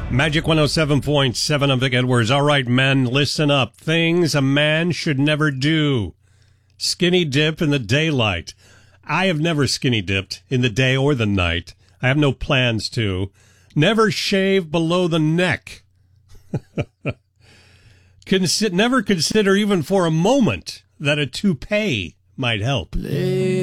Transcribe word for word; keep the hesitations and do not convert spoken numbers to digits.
Magic one oh seven point seven, I'm Vic Edwards. All right, men, listen up. Things a man should never do. Skinny dip in the daylight. I have never skinny dipped in the day or the night. I have no plans to. Never shave below the neck. Consi- never consider even for a moment that a toupee might help. Play